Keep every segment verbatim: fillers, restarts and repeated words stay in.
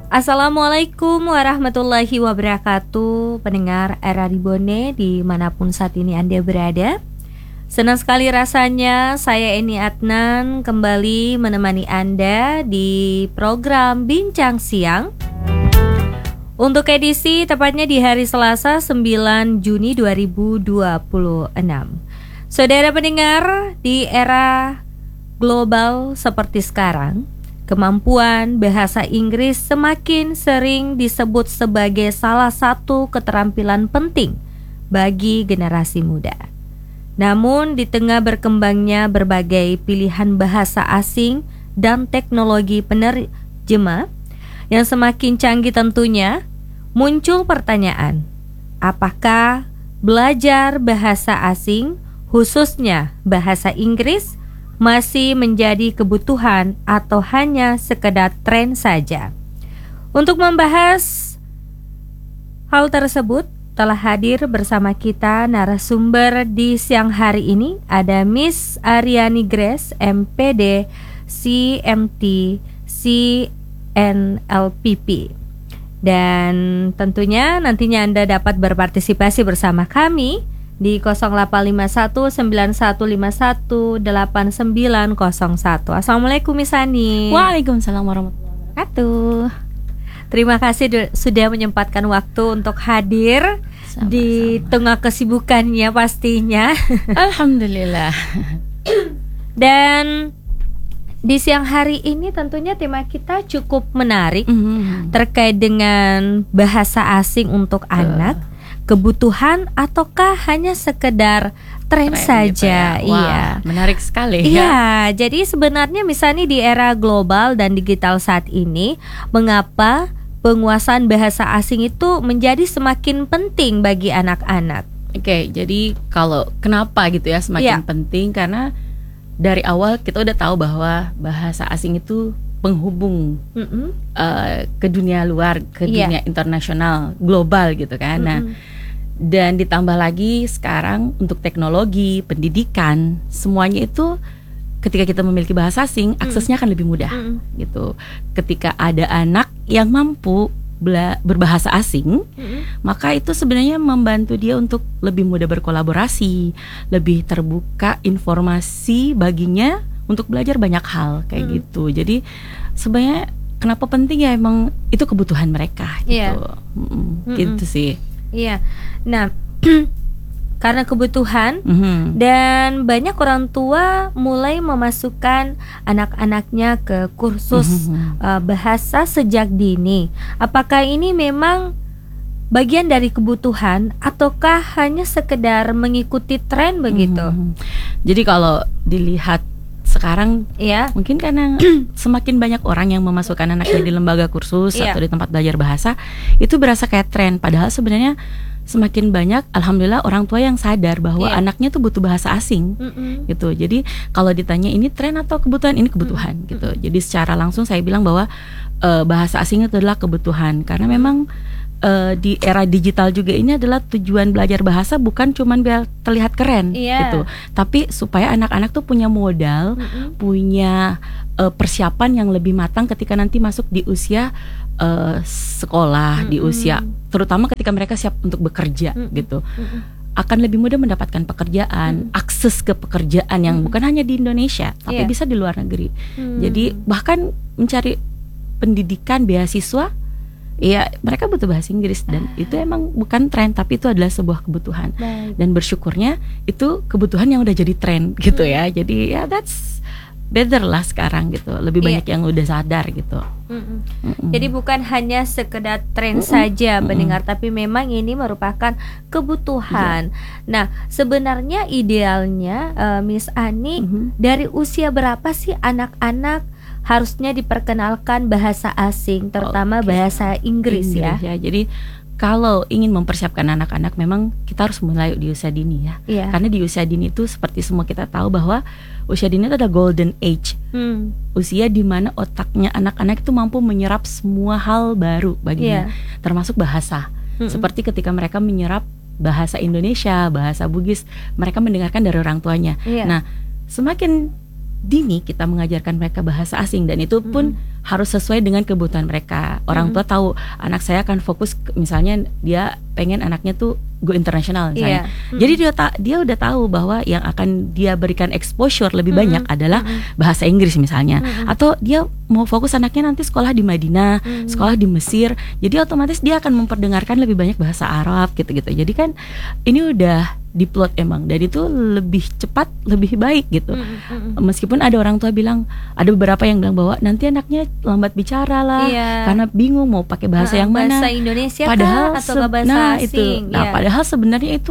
Assalamualaikum warahmatullahi wabarakatuh, pendengar Era Ribone dimanapun saat ini Anda berada. Senang sekali rasanya saya Eni Adnan kembali menemani Anda di program Bincang Siang. Untuk edisi tepatnya di hari Selasa sembilan Juni dua ribu dua puluh enam. Saudara pendengar, di era global seperti sekarang, kemampuan bahasa Inggris semakin sering disebut sebagai salah satu keterampilan penting bagi generasi muda. Namun di tengah berkembangnya berbagai pilihan bahasa asing dan teknologi penerjemah yang semakin canggih tentunya, muncul pertanyaan, apakah belajar bahasa asing, khususnya bahasa Inggris, masih menjadi kebutuhan atau hanya sekedar tren saja? Untuk membahas hal tersebut telah hadir bersama kita narasumber di siang hari ini. Ada Miss Aryani Grace, M P D, C M T, C N L P P. Dan tentunya nantinya Anda dapat berpartisipasi bersama kami di nol delapan lima satu sembilan satu lima satu delapan sembilan nol satu. Assalamualaikum Miss Ani. Waalaikumsalam warahmatullahi wabarakatuh. Terima kasih du- sudah menyempatkan waktu untuk hadir. Sama-sama. Di tengah kesibukannya pastinya. Alhamdulillah. Dan di siang hari ini tentunya tema kita cukup menarik, mm-hmm. terkait dengan bahasa asing untuk uh. anak. Kebutuhan ataukah hanya sekedar tren, tren saja? Gitu ya. Wah, iya, menarik sekali. Iya, ya. Jadi sebenarnya misalnya di era global dan digital saat ini, mengapa penguasaan bahasa asing itu menjadi semakin penting bagi anak-anak? Oke, jadi kalau kenapa gitu ya semakin ya. penting, karena dari awal kita udah tahu bahwa bahasa asing itu penghubung mm-hmm. uh, ke dunia luar, ke yeah. dunia internasional, global gitu kan. Mm-hmm. Nah, dan ditambah lagi sekarang untuk teknologi, pendidikan, semuanya itu ketika kita memiliki bahasa asing, mm-hmm. aksesnya akan lebih mudah mm-hmm. gitu. Ketika ada anak yang mampu bela- berbahasa asing, mm-hmm. maka itu sebenarnya membantu dia untuk lebih mudah berkolaborasi, lebih terbuka informasi baginya untuk belajar banyak hal kayak hmm. gitu. Jadi sebenarnya kenapa penting ya, emang itu kebutuhan mereka gitu. Yeah. Mm-mm, gitu sih. Iya. Yeah. Nah, karena kebutuhan mm-hmm. dan banyak orang tua mulai memasukkan anak-anaknya ke kursus mm-hmm. uh, bahasa sejak dini. Apakah ini memang bagian dari kebutuhan ataukah hanya sekedar mengikuti tren begitu? Mm-hmm. Jadi kalau dilihat sekarang ya, mungkin karena semakin banyak orang yang memasukkan anaknya di lembaga kursus yeah. atau di tempat belajar bahasa, itu berasa kayak tren. Padahal sebenarnya semakin banyak, alhamdulillah, orang tua yang sadar bahwa yeah. anaknya tuh butuh bahasa asing, mm-hmm. gitu. Jadi kalau ditanya ini tren atau kebutuhan, ini kebutuhan, mm-hmm. gitu. Jadi secara langsung saya bilang bahwa uh, bahasa asing itu adalah kebutuhan, karena memang Uh, di era digital juga ini adalah tujuan belajar bahasa bukan cuma biar terlihat keren yeah. gitu, tapi supaya anak-anak tuh punya modal, mm-hmm. punya uh, persiapan yang lebih matang ketika nanti masuk di usia uh, sekolah, mm-hmm. di usia terutama ketika mereka siap untuk bekerja, mm-hmm. gitu, mm-hmm. akan lebih mudah mendapatkan pekerjaan, mm-hmm. akses ke pekerjaan yang mm-hmm. bukan hanya di Indonesia, tapi yeah. bisa di luar negeri. Mm-hmm. Jadi bahkan mencari pendidikan beasiswa, ya mereka butuh bahasa Inggris, dan ah. itu emang bukan tren, tapi itu adalah sebuah kebutuhan. Baik. Dan bersyukurnya itu kebutuhan yang udah jadi tren gitu hmm. ya. Jadi ya that's better lah sekarang gitu. Lebih banyak yeah. yang udah sadar gitu. Mm-mm. Mm-mm. Jadi bukan hanya sekedar tren Mm-mm. saja pendengar, Mm-mm. tapi memang ini merupakan kebutuhan. Yeah. Nah, sebenarnya idealnya uh, Miss Ani, mm-hmm. dari usia berapa sih anak-anak harusnya diperkenalkan bahasa asing, terutama okay. bahasa Inggris, Inggris ya. ya. Jadi kalau ingin mempersiapkan anak-anak, memang kita harus mulai di usia dini ya. Yeah. Karena di usia dini itu seperti semua kita tahu bahwa usia dini itu ada golden age. Hmm. Usia di mana otaknya anak-anak itu mampu menyerap semua hal baru baginya, yeah. termasuk bahasa. Mm-mm. Seperti ketika mereka menyerap bahasa Indonesia, bahasa Bugis, mereka mendengarkan dari orang tuanya. Yeah. Nah, semakin dini kita mengajarkan mereka bahasa asing, dan itu pun mm-hmm. harus sesuai dengan kebutuhan mereka. Orang mm-hmm. tua tahu anak saya akan fokus, misalnya dia pengen anaknya tuh go internasional misalnya. Yeah. Mm-hmm. Jadi dia ta- dia udah tahu bahwa yang akan dia berikan exposure lebih mm-hmm. banyak adalah mm-hmm. bahasa Inggris misalnya. Mm-hmm. Atau dia mau fokus anaknya nanti sekolah di Madinah, mm-hmm. sekolah di Mesir. Jadi otomatis dia akan memperdengarkan lebih banyak bahasa Arab gitu-gitu. Jadi kan ini udah diplot emang, dan itu lebih cepat, lebih baik gitu. Mm-hmm. Meskipun ada orang tua bilang, ada beberapa yang bilang bahwa nanti anaknya lambat bicara lah, yeah. karena bingung mau pakai bahasa uh, yang mana. Bahasa Indonesia padahal kah, atau se- bahasa nah, asing. Itu. Nah, yeah. padahal sebenarnya itu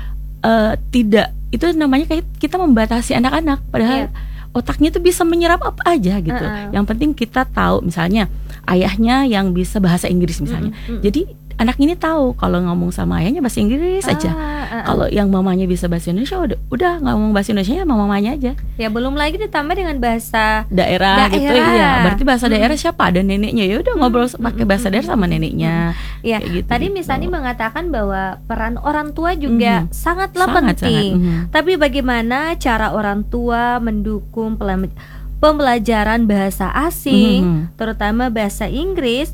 uh, tidak, itu namanya kayak kita membatasi anak-anak. Padahal yeah. otaknya itu bisa menyerap apa aja gitu. Uh-uh. Yang penting kita tahu, misalnya ayahnya yang bisa bahasa Inggris misalnya. Mm-hmm. Jadi anak ini tahu kalau ngomong sama ayahnya bahasa Inggris ah, aja. Uh, uh. Kalau yang mamanya bisa bahasa Indonesia, udah udah nggak ngomong bahasa Indonesia sama mamanya aja. Ya belum lagi ditambah dengan bahasa daerah, daerah. gitu ya. Berarti bahasa hmm. daerah siapa? Ada neneknya, ya udah ngobrol hmm. pakai bahasa daerah sama neneknya. Ya, gitu, tadi gitu. Misalnya mengatakan bahwa peran orang tua juga hmm. sangatlah sangat, penting. Sangat, hmm. Tapi bagaimana cara orang tua mendukung pelam- pembelajaran bahasa asing, mm-hmm. terutama bahasa Inggris,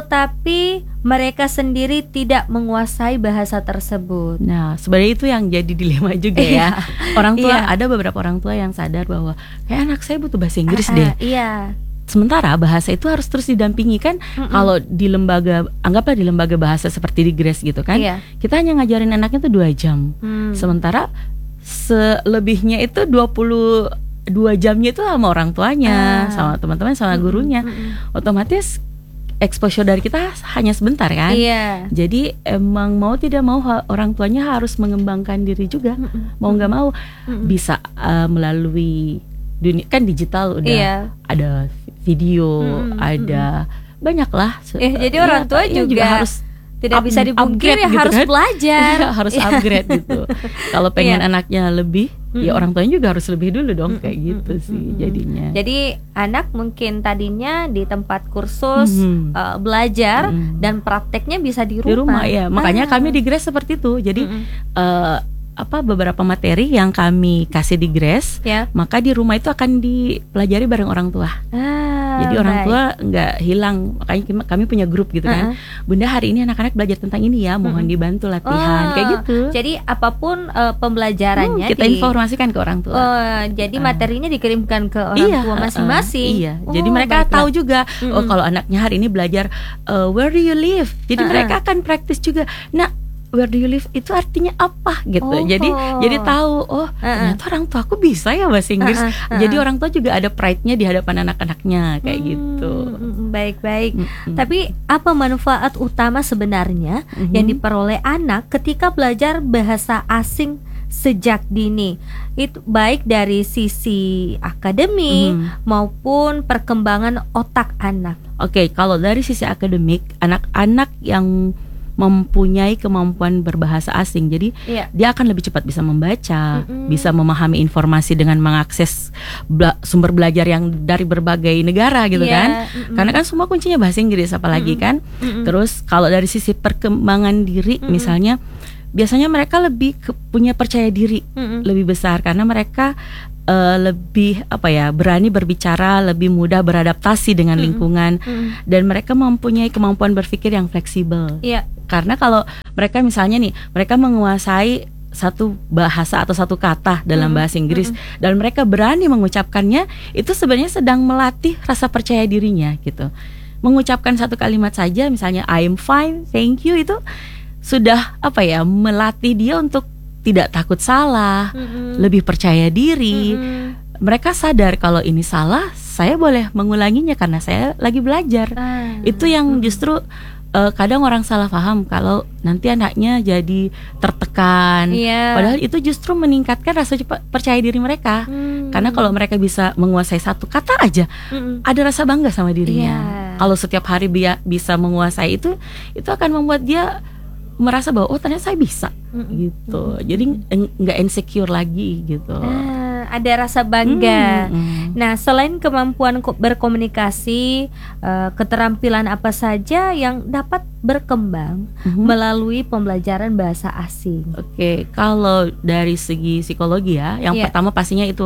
tetapi mereka sendiri tidak menguasai bahasa tersebut. Nah, sebenarnya itu yang jadi dilema juga ya. Orang tua, ada beberapa orang tua yang sadar bahwa kayak anak saya butuh bahasa Inggris uh, deh. Iya. Sementara bahasa itu harus terus didampingi kan. Mm-mm. Kalau di lembaga, anggaplah di lembaga bahasa seperti di Grace gitu kan, iya. kita hanya ngajarin anaknya tuh dua jam. Mm. Sementara selebihnya itu dua puluh dua jamnya itu sama orang tuanya, ah. sama teman-teman, sama gurunya. Mm-mm. Otomatis exposure dari kita hanya sebentar kan. Iya. Jadi emang mau tidak mau orang tuanya harus mengembangkan diri juga. Mm-mm. Mau nggak mau Mm-mm. bisa uh, melalui dunia kan digital udah iya. ada video, Mm-mm. ada banyak lah. Eh, jadi orang tua ya, juga, juga harus tidak up, bisa dipungkiri ya, gitu harus kan? belajar, ya, harus upgrade gitu. Kalau pengen yeah. anaknya lebih, mm-hmm. ya orang tuanya juga harus lebih dulu dong, mm-hmm. kayak gitu sih jadinya. Jadi anak mungkin tadinya di tempat kursus mm-hmm. uh, belajar mm-hmm. dan prakteknya bisa di rumah. Di rumah ya, makanya ah. kami di Grace seperti itu. Jadi mm-hmm. uh, apa beberapa materi yang kami kasih di Grace, yeah. maka di rumah itu akan dipelajari bareng orang tua. Ah, Jadi orang baik. tua nggak hilang, makanya kami punya grup gitu kan. Uh-huh. Bunda hari ini anak-anak belajar tentang ini ya, mohon uh-huh. dibantu latihan, oh, kayak gitu. Jadi apapun uh, pembelajarannya uh, kita di, informasikan ke orang tua. Uh, jadi materinya uh. dikirimkan ke orang iya, tua masing-masing. Uh, uh, iya, oh, jadi mereka baiklah. tahu juga. Uh-huh. Oh kalau anaknya hari ini belajar uh, where do you live, jadi uh-huh. mereka akan praktis juga. Nah where do you live itu artinya apa gitu. Oh. Jadi jadi tahu oh uh-uh. ternyata orang tua aku bisa ya bahasa Inggris. Uh-uh. Uh-uh. Jadi orang tua juga ada pride-nya di hadapan anak-anaknya kayak hmm, gitu. Baik-baik. Mm-hmm. Tapi apa manfaat utama sebenarnya mm-hmm. yang diperoleh anak ketika belajar bahasa asing sejak dini? Itu baik dari sisi akademik mm-hmm. maupun perkembangan otak anak. Oke, okay, kalau dari sisi akademik, anak-anak yang mempunyai kemampuan berbahasa asing, jadi yeah. dia akan lebih cepat bisa membaca, mm-hmm. bisa memahami informasi dengan mengakses bela- sumber belajar yang dari berbagai negara gitu yeah. kan, mm-hmm. karena kan semua kuncinya bahasa Inggris apalagi mm-hmm. kan. Mm-hmm. Terus kalau dari sisi perkembangan diri, mm-hmm. misalnya, biasanya mereka lebih ke, punya percaya diri mm-hmm. lebih besar karena mereka Uh, lebih apa ya berani berbicara, lebih mudah beradaptasi dengan mm-hmm. lingkungan mm-hmm. dan mereka mempunyai kemampuan berpikir yang fleksibel. Iya. Karena kalau mereka misalnya nih mereka menguasai satu bahasa atau satu kata dalam mm-hmm. bahasa Inggris mm-hmm. dan mereka berani mengucapkannya, itu sebenarnya sedang melatih rasa percaya dirinya gitu. Mengucapkan satu kalimat saja misalnya I'm fine, thank you, itu sudah apa ya melatih dia untuk tidak takut salah, mm-hmm. lebih percaya diri. Mm-hmm. Mereka sadar kalau ini salah, saya boleh mengulanginya karena saya lagi belajar. Ah. Itu yang justru uh, kadang orang salah paham kalau nanti anaknya jadi tertekan. Yeah. Padahal itu justru meningkatkan rasa percaya diri mereka. Mm-hmm. Karena kalau mereka bisa menguasai satu kata aja, mm-hmm. ada rasa bangga sama dirinya. Yeah. Kalau setiap hari dia bisa menguasai itu, itu akan membuat dia merasa bahwa oh ternyata saya bisa mm-hmm. gitu. Jadi nggak insecure lagi gitu. Nah, ada rasa bangga. Mm-hmm. Nah, selain kemampuan berkomunikasi, uh, keterampilan apa saja yang dapat berkembang mm-hmm. melalui pembelajaran bahasa asing? Oke, okay, kalau dari segi psikologi ya, yang yeah. pertama pastinya itu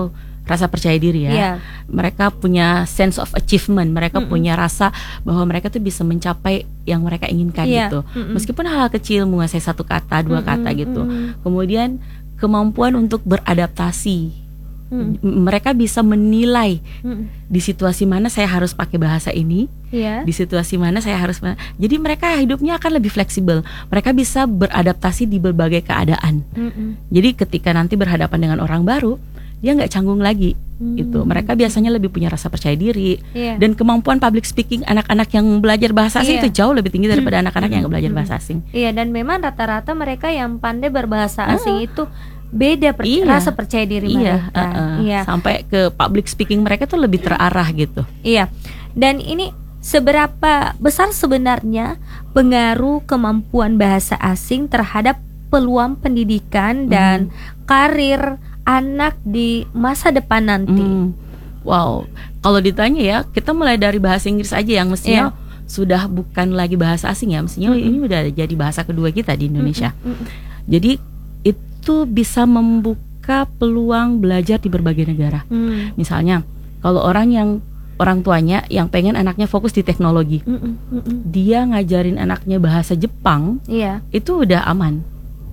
rasa percaya diri ya. Yeah. Mereka punya sense of achievement, mereka mm-mm. punya rasa bahwa mereka tuh bisa mencapai yang mereka inginkan yeah. gitu. Mm-mm. Meskipun hal kecil, menguasai satu kata, dua mm-mm. kata gitu. Mm-mm. Kemudian kemampuan untuk beradaptasi. Mm. Mereka bisa menilai mm. di situasi mana saya harus pakai bahasa ini, yeah. di situasi mana saya harus. Jadi mereka hidupnya akan lebih fleksibel. Mereka bisa beradaptasi di berbagai keadaan. Mm-mm. Jadi ketika nanti berhadapan dengan orang baru, dia nggak canggung lagi. Mm. Gitu. Mereka biasanya lebih punya rasa percaya diri yeah. dan kemampuan public speaking anak-anak yang belajar bahasa asing yeah. itu jauh lebih tinggi daripada mm. anak-anak yang nggak belajar mm. bahasa asing. Iya, dan memang rata-rata mereka yang pandai berbahasa asing mm. itu beda per- iya, rasa percaya diri iya, mereka. Uh, uh, iya. Sampai ke public speaking mereka tuh lebih terarah gitu. Iya. Dan ini seberapa besar sebenarnya pengaruh kemampuan bahasa asing terhadap peluang pendidikan dan mm. karir anak di masa depan nanti? Mm. Wow. Kalau ditanya ya, kita mulai dari bahasa Inggris aja yang mestinya yeah. sudah bukan lagi bahasa asing ya, mestinya mm-hmm. ini udah jadi bahasa kedua kita di Indonesia. Mm-hmm. Jadi itu bisa membuka peluang belajar di berbagai negara. Hmm. Misalnya, kalau orang yang orang tuanya yang pengen anaknya fokus di teknologi, mm -mm, mm -mm. dia ngajarin anaknya bahasa Jepang, yeah. itu udah aman.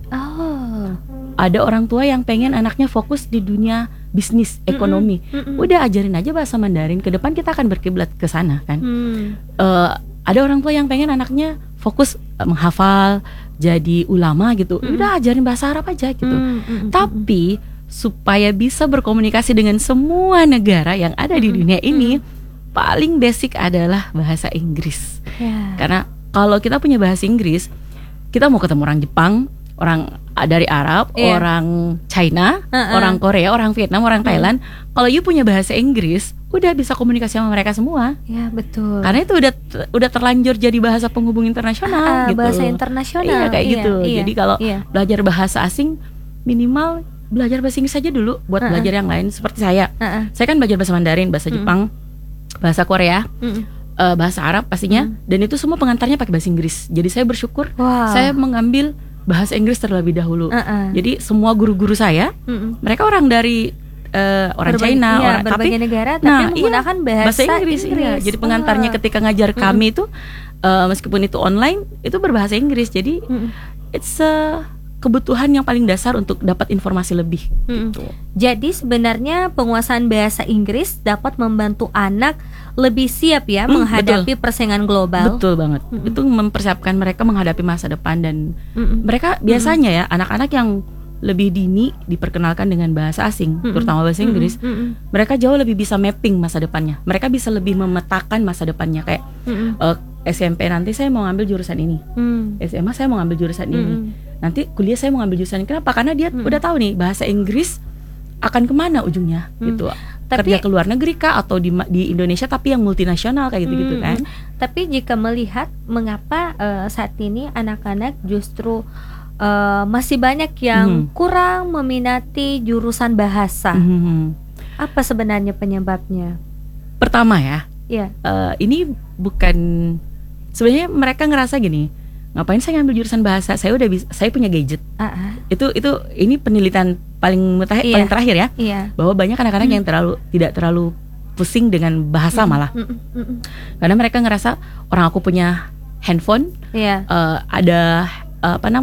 Oh. Ada orang tua yang pengen anaknya fokus di dunia bisnis, ekonomi, mm -mm, mm -mm. udah ajarin aja bahasa Mandarin. Ke depan kita akan berkiblat ke sana kan. Hmm. Uh, ada orang tua yang pengen anaknya fokus uh, menghafal, jadi ulama gitu, mm. udah ajarin bahasa Arab aja gitu. Mm, mm, mm, Tapi supaya bisa berkomunikasi dengan semua negara yang ada di dunia ini, mm. paling basic adalah bahasa Inggris. Yeah. Karena kalau kita punya bahasa Inggris, kita mau ketemu orang Jepang, orang dari Arab, yeah. orang China, uh-uh. orang Korea, orang Vietnam, orang mm. Thailand. Kalau you punya bahasa Inggris, udah bisa komunikasi sama mereka semua. Ya betul. Karena itu udah udah terlanjur jadi bahasa penghubung internasional. Uh, gitu. Bahasa internasional. Iya kayak iya, gitu. Iya, jadi kalau iya. belajar bahasa asing minimal belajar bahasa Inggris saja dulu buat uh-uh. belajar yang lain. Seperti saya, uh-uh. saya kan belajar bahasa Mandarin, bahasa uh-uh. Jepang, bahasa Korea, uh-uh. uh, bahasa Arab pastinya. Uh-uh. Dan itu semua pengantarnya pakai bahasa Inggris. Jadi saya bersyukur wow. saya mengambil bahasa Inggris terlebih dahulu. Uh-uh. Jadi semua guru-guru saya, uh-uh. mereka orang dari Uh, orang Berbagi, China, iya, orang berbagai tapi, negara, tapi nah, menggunakan iya, bahasa, bahasa Inggris. Inggris. Iya. Jadi pengantarnya oh. ketika ngajar mm-hmm. kami itu, uh, meskipun itu online, itu berbahasa Inggris. Jadi mm-hmm. it's a kebutuhan yang paling dasar untuk dapat informasi lebih. Mm-hmm. Gitu. Jadi sebenarnya penguasaan bahasa Inggris dapat membantu anak lebih siap ya mm, menghadapi betul. persaingan global. Betul banget. Mm-hmm. Itu mempersiapkan mereka menghadapi masa depan dan mm-hmm. mereka biasanya mm-hmm. ya anak-anak yang lebih dini diperkenalkan dengan bahasa asing, mm-mm. terutama bahasa Inggris, mm-mm. mereka jauh lebih bisa mapping masa depannya. Mereka bisa lebih memetakan masa depannya kayak uh, S M P nanti saya mau ngambil jurusan ini, mm. S M A saya mau ngambil jurusan mm. ini, nanti kuliah saya mau ngambil jurusan ini. Kenapa? Karena dia mm. udah tahu nih bahasa Inggris akan kemana ujungnya, mm. gitu. Tapi, kerja ke luar negeri kah atau di di Indonesia tapi yang multinasional kayak gitu-gitu mm. kan. Tapi jika melihat mengapa uh, saat ini anak-anak justru Uh, masih banyak yang mm-hmm. kurang meminati jurusan bahasa. Mm-hmm. Apa sebenarnya penyebabnya? Pertama ya, yeah. uh, ini bukan sebenarnya mereka ngerasa gini, ngapain saya ngambil jurusan bahasa? Saya udah bisa, saya punya gadget. Uh-huh. Itu itu ini penelitian paling mutakhir, yeah. paling terakhir ya, yeah. bahwa banyak anak-anak mm. yang terlalu tidak terlalu pusing dengan bahasa mm. malah, mm. Mm. karena mereka ngerasa orang aku punya handphone, yeah. uh, ada uh, apa namanya?